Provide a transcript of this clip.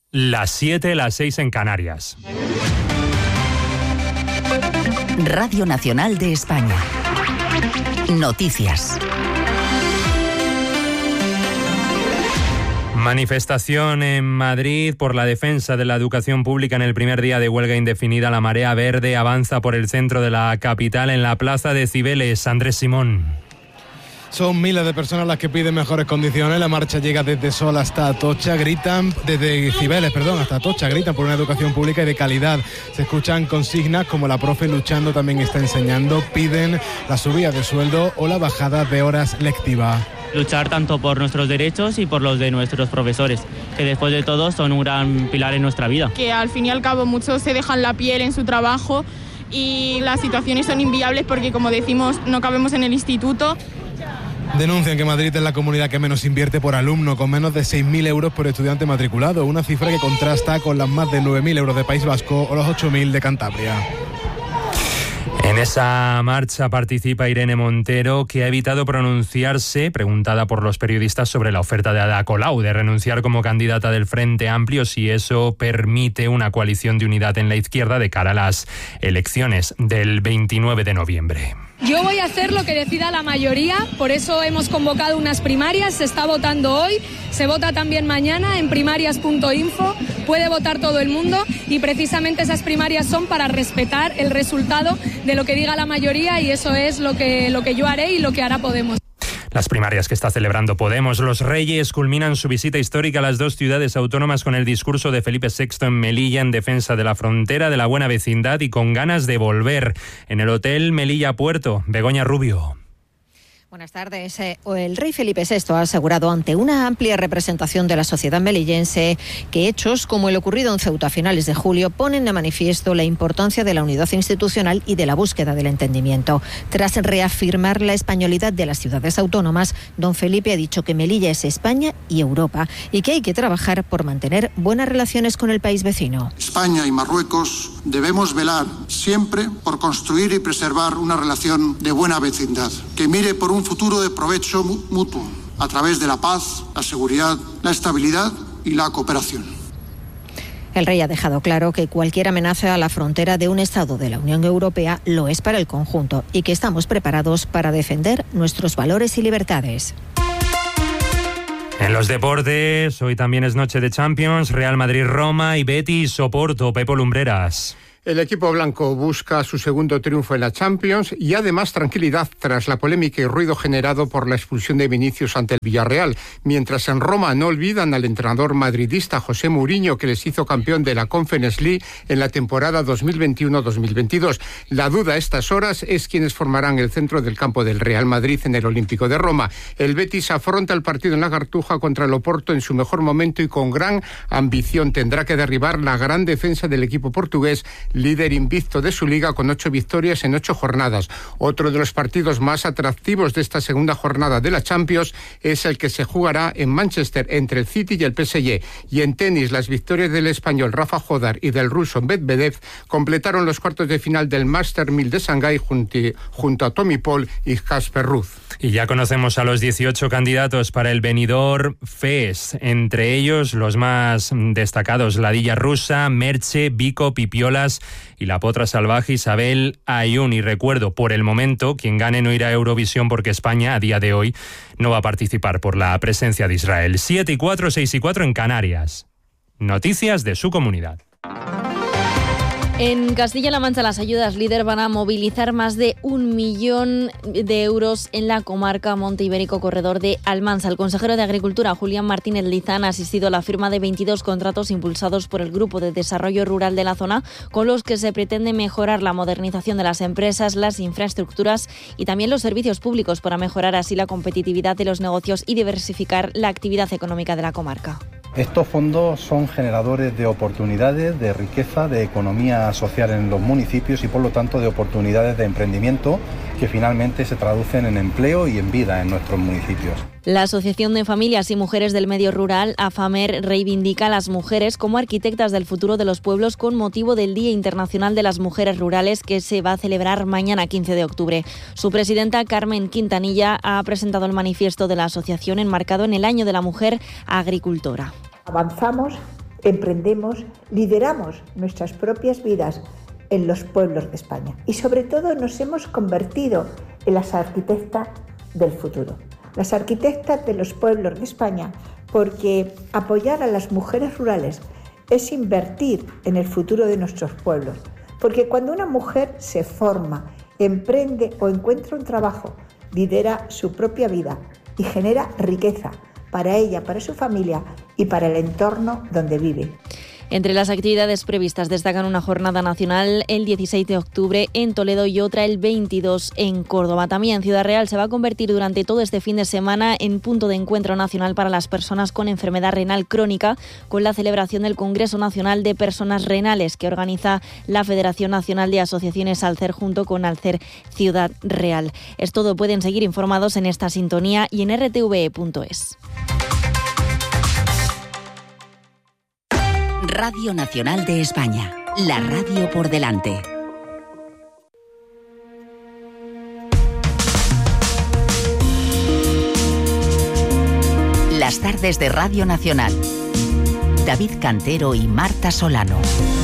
Las 7, las 6 en Canarias. Radio Nacional de España. Noticias. Manifestación en Madrid por la defensa de la educación pública en el primer día de huelga indefinida. La marea verde avanza por el centro de la capital en la plaza de Cibeles. Andrés Simón. Son miles de personas las que piden mejores condiciones. La marcha llega desde Sol hasta Atocha, desde Cibeles, hasta Atocha, gritan por una educación pública y de calidad. Se escuchan consignas como la profe luchando también está enseñando, piden la subida de sueldo o la bajada de horas lectivas. Luchar tanto por nuestros derechos y por los de nuestros profesores, que después de todo son un gran pilar en nuestra vida. Que al fin y al cabo muchos se dejan la piel en su trabajo y las situaciones son inviables porque, como decimos, no cabemos en el instituto. Denuncian que Madrid es la comunidad que menos invierte por alumno, con menos de 6.000 euros por estudiante matriculado, una cifra que contrasta con las más de 9.000 euros de País Vasco o los 8.000 de Cantabria. En esa marcha participa Irene Montero, que ha evitado pronunciarse, preguntada por los periodistas sobre la oferta de Ada Colau de renunciar como candidata del Frente Amplio si eso permite una coalición de unidad en la izquierda de cara a las elecciones del 29 de noviembre. Yo voy a hacer lo que decida la mayoría, por eso hemos convocado unas primarias, se está votando hoy, se vota también mañana en primarias.info, puede votar todo el mundo y precisamente esas primarias son para respetar el resultado de lo que diga la mayoría y eso es lo que yo haré y lo que hará Podemos. Las primarias que está celebrando Podemos. Los Reyes culminan su visita histórica a las dos ciudades autónomas con el discurso de Felipe VI en Melilla en defensa de la frontera, de la buena vecindad y con ganas de volver. En el Hotel Melilla Puerto, Begoña Rubio. Buenas tardes. El rey Felipe VI ha asegurado ante una amplia representación de la sociedad melillense que hechos como el ocurrido en Ceuta a finales de julio ponen de manifiesto la importancia de la unidad institucional y de la búsqueda del entendimiento. Tras reafirmar la españolidad de las ciudades autónomas, don Felipe ha dicho que Melilla es España y Europa y que hay que trabajar por mantener buenas relaciones con el país vecino. España y Marruecos debemos velar siempre por construir y preservar una relación de buena vecindad, que mire por un futuro de provecho mutuo, a través de la paz, la seguridad, la estabilidad y la cooperación. El rey ha dejado claro que cualquier amenaza a la frontera de un Estado de la Unión Europea lo es para el conjunto y que estamos preparados para defender nuestros valores y libertades. En los deportes, hoy también es noche de Champions, Real Madrid-Roma y Betis-Oporto. Pepo Lumbreras. El equipo blanco busca su segundo triunfo en la Champions y además tranquilidad tras la polémica y ruido generado por la expulsión de Vinicius ante el Villarreal, mientras en Roma no olvidan al entrenador madridista José Mourinho, que les hizo campeón de la Conference League en la temporada 2021-2022. La duda a estas horas es quiénes formarán el centro del campo del Real Madrid en el Olímpico de Roma. El Betis afronta el partido en la Cartuja contra el Oporto en su mejor momento y con gran ambición. Tendrá que derribar la gran defensa del equipo portugués, líder invicto de su liga con 8 victorias en 8 jornadas. Otro de los partidos más atractivos de esta segunda jornada de la Champions es el que se jugará en Manchester entre el City y el PSG. Y en tenis, las victorias del español Rafa Jodar y del ruso Medvedev completaron los cuartos de final del Master 1000 de Shanghái junto a Tommy Paul y Casper Ruud. Y ya conocemos a los 18 candidatos para el Benidorm Fest, entre ellos los más destacados: Ladilla Rusa, Merche, Vico, Pipiolas y la potra salvaje Isabel Ayun. Y recuerdo, por el momento, quien gane no irá a Eurovisión porque España, a día de hoy, no va a participar por la presencia de Israel. 7:04, 6:04 en Canarias. Noticias de su comunidad. En Castilla-La Mancha, las ayudas líder van a movilizar más de 1 millón de euros en la comarca Monte Ibérico Corredor de Almansa. El consejero de Agricultura, Julián Martínez Lizán, ha asistido a la firma de 22 contratos impulsados por el Grupo de Desarrollo Rural de la zona, con los que se pretende mejorar la modernización de las empresas, las infraestructuras y también los servicios públicos para mejorar así la competitividad de los negocios y diversificar la actividad económica de la comarca. Estos fondos son generadores de oportunidades, de riqueza, de economía social en los municipios y por lo tanto de oportunidades de emprendimiento que finalmente se traducen en empleo y en vida en nuestros municipios. La Asociación de Familias y Mujeres del Medio Rural, AFAMER, reivindica a las mujeres como arquitectas del futuro de los pueblos con motivo del Día Internacional de las Mujeres Rurales, que se va a celebrar mañana 15 de octubre. Su presidenta, Carmen Quintanilla, ha presentado el manifiesto de la asociación enmarcado en el Año de la Mujer Agricultora. Avanzamos emprendemos, lideramos nuestras propias vidas en los pueblos de España y sobre todo nos hemos convertido en las arquitectas del futuro, las arquitectas de los pueblos de España, porque apoyar a las mujeres rurales es invertir en el futuro de nuestros pueblos, porque cuando una mujer se forma, emprende o encuentra un trabajo, lidera su propia vida y genera riqueza para ella, para su familia y para el entorno donde vive. Entre las actividades previstas destacan una jornada nacional el 16 de octubre en Toledo y otra el 22 en Córdoba. También Ciudad Real se va a convertir durante todo este fin de semana en punto de encuentro nacional para las personas con enfermedad renal crónica, con la celebración del Congreso Nacional de Personas Renales que organiza la Federación Nacional de Asociaciones Alcer junto con Alcer Ciudad Real. Es todo, pueden seguir informados en esta sintonía y en rtve.es. Radio Nacional de España, la radio por delante. Las tardes de Radio Nacional. David Cantero y Marta Solano.